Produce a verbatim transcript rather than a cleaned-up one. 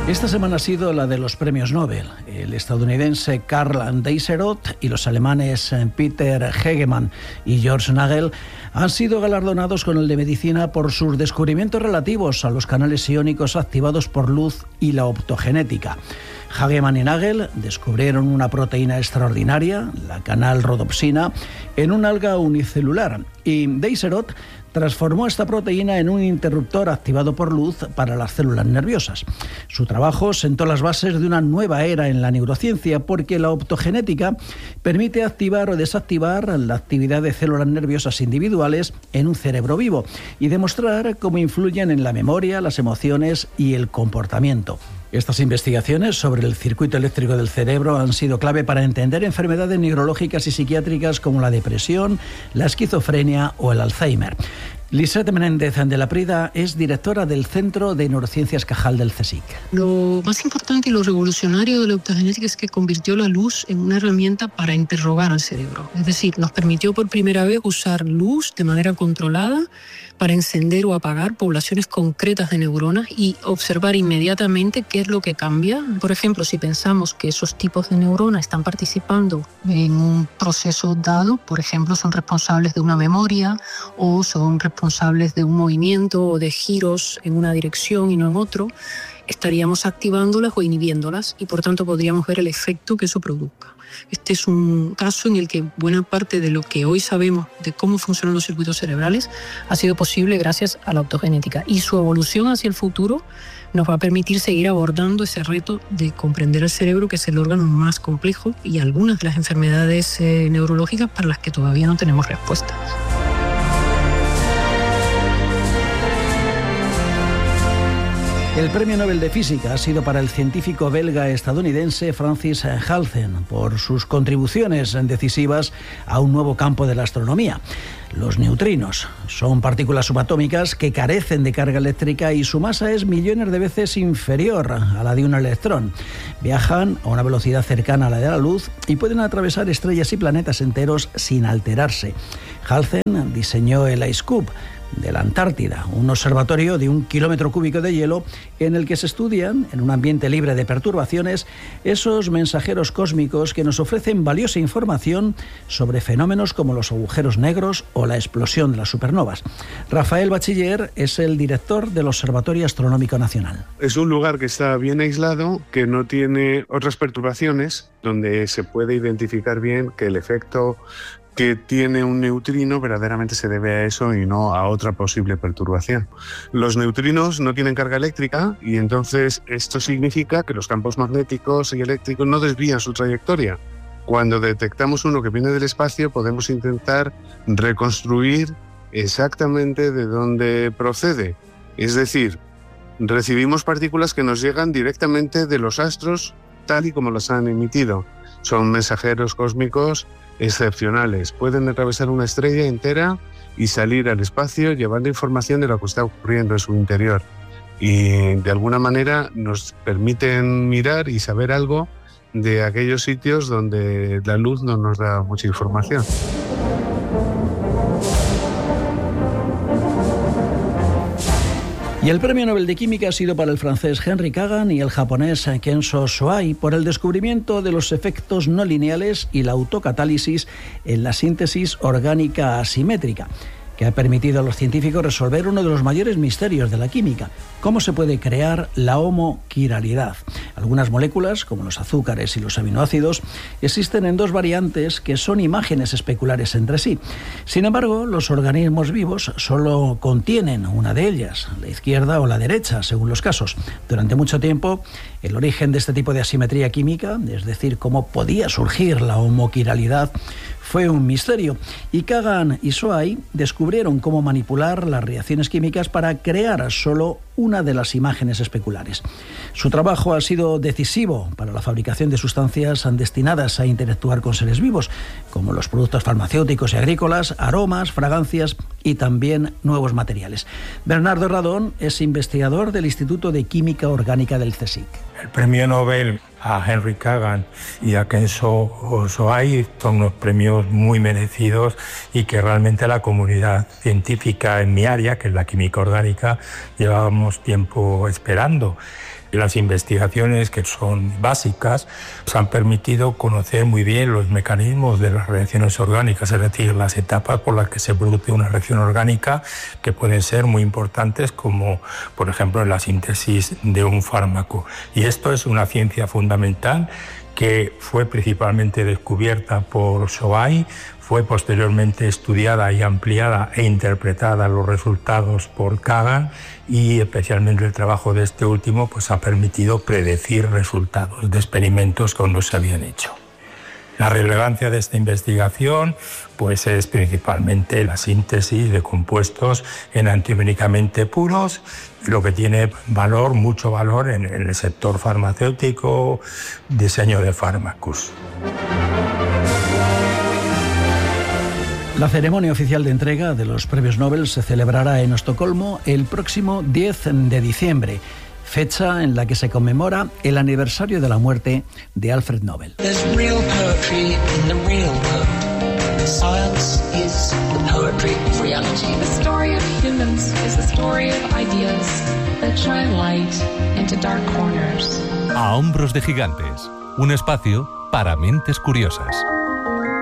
Esta semana ha sido la de los premios Nobel. El estadounidense Karl Deisseroth y los alemanes Peter Hegemann y George Nagel han sido galardonados con el de medicina por sus descubrimientos relativos a los canales iónicos activados por luz y la optogenética. Hegemann y Nagel descubrieron una proteína extraordinaria, la canal-rodopsina, en un alga unicelular, y Deisseroth transformó esta proteína en un interruptor activado por luz para las células nerviosas. Su trabajo sentó las bases de una nueva era en la neurociencia, porque la optogenética permite activar o desactivar la actividad de células nerviosas individuales en un cerebro vivo y demostrar cómo influyen en la memoria, las emociones y el comportamiento. Estas investigaciones sobre el circuito eléctrico del cerebro han sido clave para entender enfermedades neurológicas y psiquiátricas como la depresión, la esquizofrenia o el Alzheimer. Lisette Menéndez de la Prida es directora del Centro de Neurociencias Cajal del CSIC. Lo más importante y lo revolucionario de la optogenética es que convirtió la luz en una herramienta para interrogar al cerebro. Es decir, nos permitió por primera vez usar luz de manera controlada para encender o apagar poblaciones concretas de neuronas y observar inmediatamente qué es lo que cambia. Por ejemplo, si pensamos que esos tipos de neuronas están participando en un proceso dado, por ejemplo, son responsables de una memoria o son responsables de un movimiento o de giros en una dirección y no en otro, estaríamos activándolas o inhibiéndolas y por tanto podríamos ver el efecto que eso produzca. Este es un caso en el que buena parte de lo que hoy sabemos de cómo funcionan los circuitos cerebrales ha sido posible gracias a la optogenética, y su evolución hacia el futuro nos va a permitir seguir abordando ese reto de comprender el cerebro, que es el órgano más complejo, y algunas de las enfermedades eh, neurológicas para las que todavía no tenemos respuestas. El premio Nobel de Física ha sido para el científico belga-estadounidense Francis Halzen por sus contribuciones decisivas a un nuevo campo de la astronomía. Los neutrinos son partículas subatómicas que carecen de carga eléctrica y su masa es millones de veces inferior a la de un electrón. Viajan a una velocidad cercana a la de la luz y pueden atravesar estrellas y planetas enteros sin alterarse. Halzen diseñó el IceCube de la Antártida, un observatorio de un kilómetro cúbico de hielo en el que se estudian, en un ambiente libre de perturbaciones, esos mensajeros cósmicos que nos ofrecen valiosa información sobre fenómenos como los agujeros negros o la explosión de las supernovas. Rafael Bachiller es el director del Observatorio Astronómico Nacional. Es un lugar que está bien aislado, que no tiene otras perturbaciones, donde se puede identificar bien que el efecto que tiene un neutrino verdaderamente se debe a eso y no a otra posible perturbación. Los neutrinos no tienen carga eléctrica y entonces esto significa que los campos magnéticos y eléctricos no desvían su trayectoria. Cuando detectamos uno que viene del espacio, podemos intentar reconstruir exactamente de dónde procede. Es decir, recibimos partículas que nos llegan directamente de los astros tal y como las han emitido. Son mensajeros cósmicos excepcionales. Pueden atravesar una estrella entera y salir al espacio llevando información de lo que está ocurriendo en su interior. Y de alguna manera nos permiten mirar y saber algo de aquellos sitios donde la luz no nos da mucha información. Y el premio Nobel de Química ha sido para el francés Henry Kagan y el japonés Kenzo Shoai por el descubrimiento de los efectos no lineales y la autocatálisis en la síntesis orgánica asimétrica, que ha permitido a los científicos resolver uno de los mayores misterios de la química: cómo se puede crear la homoquiralidad. Algunas moléculas, como los azúcares y los aminoácidos, existen en dos variantes que son imágenes especulares entre sí. Sin embargo, los organismos vivos solo contienen una de ellas, la izquierda o la derecha, según los casos. Durante mucho tiempo, el origen de este tipo de asimetría química, es decir, cómo podía surgir la homoquiralidad, fue un misterio, y Kagan y Shoai descubrieron cómo manipular las reacciones químicas para crear solo una de las imágenes especulares. Su trabajo ha sido decisivo para la fabricación de sustancias destinadas a interactuar con seres vivos, como los productos farmacéuticos y agrícolas, aromas, fragancias y también nuevos materiales. Bernardo Radón es investigador del Instituto de Química Orgánica del CSIC. El premio Nobel a Henry Kagan y a Kenzo Shoai son unos premios muy merecidos y que realmente la comunidad científica en mi área, que es la química orgánica, llevábamos tiempo esperando. Las investigaciones, que son básicas, nos han permitido conocer muy bien los mecanismos de las reacciones orgánicas, es decir, las etapas por las que se produce una reacción orgánica, que pueden ser muy importantes, como por ejemplo en la síntesis de un fármaco. Y esto es una ciencia fundamental que fue principalmente descubierta por Shoai, fue posteriormente estudiada y ampliada e interpretada los resultados por Kagan, y especialmente el trabajo de este último pues ha permitido predecir resultados de experimentos que aún no se habían hecho. La relevancia de esta investigación pues es principalmente la síntesis de compuestos enantioméricamente puros, lo que tiene valor, mucho valor en el sector farmacéutico, diseño de fármacos. La ceremonia oficial de entrega de los premios Nobel se celebrará en Estocolmo el próximo diez de diciembre, fecha en la que se conmemora el aniversario de la muerte de Alfred Nobel. A hombros de gigantes, un espacio para mentes curiosas.